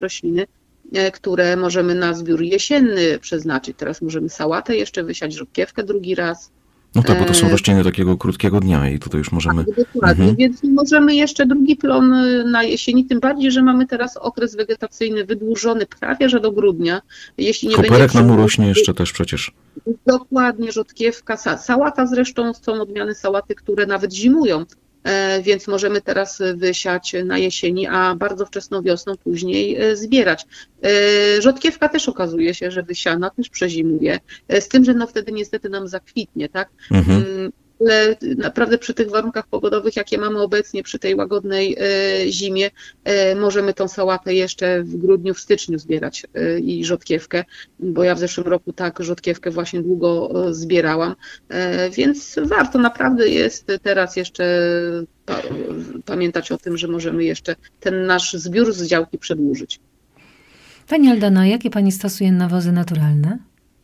rośliny, które możemy na zbiór jesienny przeznaczyć. Teraz możemy sałatę jeszcze wysiać, rzodkiewkę drugi raz. No tak, bo to są rośliny takiego krótkiego dnia i tutaj już możemy... Tak, dokładnie, więc możemy jeszcze drugi plon na jesieni, tym bardziej, że mamy teraz okres wegetacyjny wydłużony prawie, że do grudnia. Jeśli nie koperek nam urośnie jeszcze też przecież. Dokładnie, rzodkiewka, sałata zresztą, są odmiany sałaty, które nawet zimują, więc możemy teraz wysiać na jesieni, a bardzo wczesną wiosną później zbierać. Rzodkiewka też okazuje się, że wysiana też przezimuje, z tym, że no wtedy niestety nam zakwitnie, tak? Ale naprawdę przy tych warunkach pogodowych, jakie mamy obecnie, przy tej łagodnej zimie, możemy tą sałatę jeszcze w grudniu, w styczniu zbierać i rzodkiewkę, bo ja w zeszłym roku tak rzodkiewkę właśnie długo zbierałam, więc warto naprawdę jest teraz jeszcze pamiętać o tym, że możemy jeszcze ten nasz zbiór z działki przedłużyć. Pani Aldona, jakie Pani stosuje nawozy naturalne?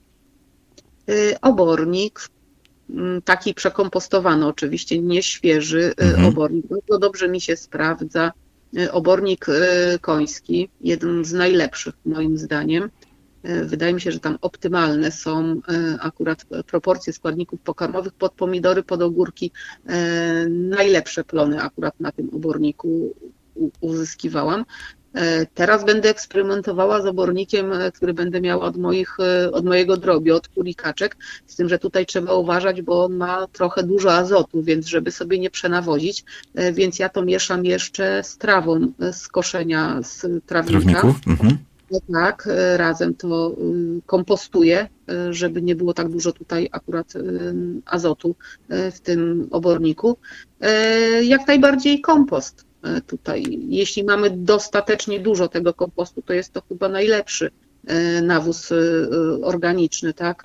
Obornik, taki przekompostowany oczywiście, nie świeży obornik. Bardzo dobrze mi się sprawdza. Obornik koński, jeden z najlepszych moim zdaniem. Wydaje mi się, że tam optymalne są akurat proporcje składników pokarmowych pod pomidory, pod ogórki. Najlepsze plony akurat na tym oborniku uzyskiwałam. Teraz będę eksperymentowała z obornikiem, który będę miała od mojego drobiu, od kurikaczek, z tym, że tutaj trzeba uważać, bo on ma trochę dużo azotu, więc żeby sobie nie przenawozić, więc ja to mieszam jeszcze z trawą z koszenia z trawnika. Tak, razem to kompostuję, żeby nie było tak dużo tutaj akurat azotu w tym oborniku. Jak najbardziej kompost. Tutaj, jeśli mamy dostatecznie dużo tego kompostu, to jest to chyba najlepszy nawóz organiczny, tak?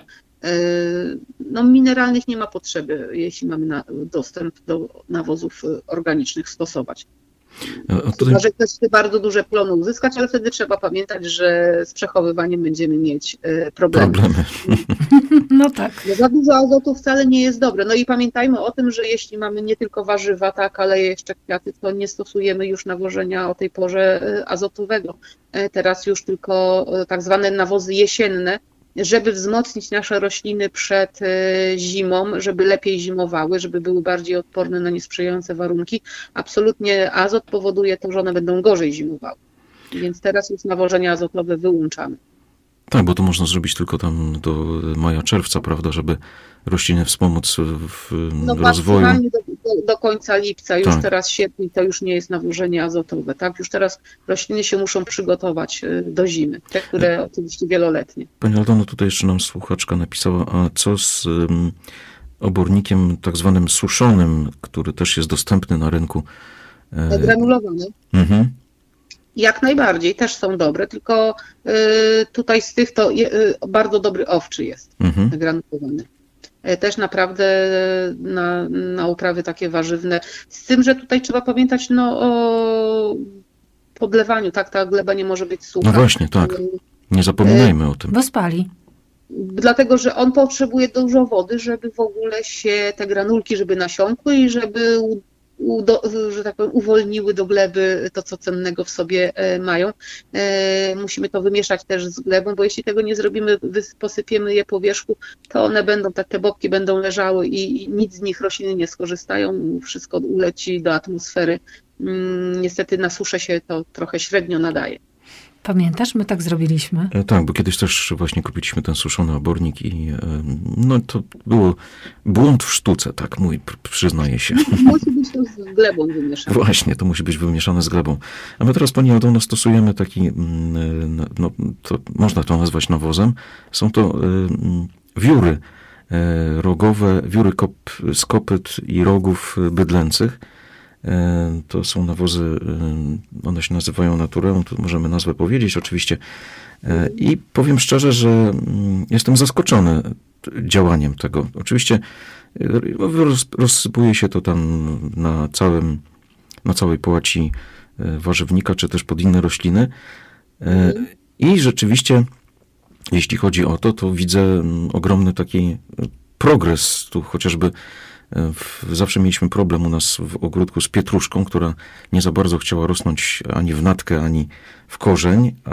No, mineralnych nie ma potrzeby, jeśli mamy dostęp do nawozów organicznych stosować. Chyba, że ktoś chce bardzo duże plony uzyskać, ale wtedy trzeba pamiętać, że z przechowywaniem będziemy mieć problemy. No tak. Za dużo azotu wcale nie jest dobre. No i pamiętajmy o tym, że jeśli mamy nie tylko warzywa, tak, ale jeszcze kwiaty, to nie stosujemy już nawożenia o tej porze azotowego. Teraz już tylko tak zwane nawozy jesienne, żeby wzmocnić nasze rośliny przed zimą, żeby lepiej zimowały, żeby były bardziej odporne na niesprzyjające warunki. Absolutnie azot powoduje to, że one będą gorzej zimowały. Więc teraz już nawożenia azotowe wyłączamy. Tak, bo to można zrobić tylko tam do maja, czerwca, prawda, żeby rośliny wspomóc w rozwoju. Do końca lipca, już tak. Teraz sierpień to już nie jest nawożenie azotowe, tak? Już teraz rośliny się muszą przygotować do zimy, te, które oczywiście wieloletnie. Pani Aldono, tutaj jeszcze nam słuchaczka napisała, a co z obornikiem tak zwanym suszonym, który też jest dostępny na rynku? Granulowany. Jak najbardziej, też są dobre, tylko tutaj z tych to bardzo dobry owczy jest granulowany. Też naprawdę na uprawy takie warzywne. Z tym, że tutaj trzeba pamiętać o podlewaniu, tak? Ta gleba nie może być sucha. No właśnie, tak. Nie zapominajmy o tym. Bo spali. Dlatego, że on potrzebuje dużo wody, żeby w ogóle się te granulki, żeby nasiąkły i żeby że tak powiem, uwolniły do gleby to, co cennego w sobie mają. Musimy to wymieszać też z glebą, bo jeśli tego nie zrobimy, posypiemy je po wierzchu, to one będą, te bobki będą leżały i nic z nich rośliny nie skorzystają, wszystko uleci do atmosfery. Niestety na suszę się to trochę średnio nadaje. Pamiętasz, my tak zrobiliśmy? Tak, bo kiedyś też właśnie kupiliśmy ten suszony obornik i no to było błąd w sztuce, tak, mój, przyznaję się. Musi być to z glebą wymieszane. Właśnie, to musi być wymieszane z glebą. A my teraz, Pani Aldono, stosujemy taki, no to można to nazwać nawozem. Są to wióry rogowe, wióry z kopyt i rogów bydlęcych. To są nawozy, one się nazywają Naturę, tu możemy nazwę powiedzieć oczywiście. I powiem szczerze, że jestem zaskoczony działaniem tego. Oczywiście rozsypuje się to tam na całej połaci warzywnika, czy też pod inne rośliny. I rzeczywiście, jeśli chodzi o to, to widzę ogromny taki progres. Tu chociażby Zawsze mieliśmy problem u nas w ogródku z pietruszką, która nie za bardzo chciała rosnąć ani w natkę, ani w korzeń,